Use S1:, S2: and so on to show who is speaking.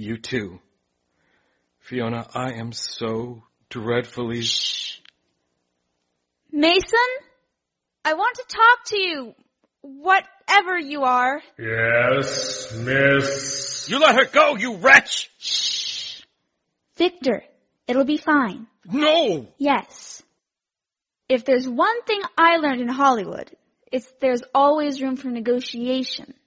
S1: you too. Fiona, I am so dreadfully...
S2: Shh. Mason, I want to talk to you. Whatever you are.
S3: Yes, miss.
S1: You let her go, you wretch!
S2: Shh. Victor, it'll be fine.
S1: No!
S2: Yes. If there's one thing I learned in Hollywood, it's there's always room for negotiation.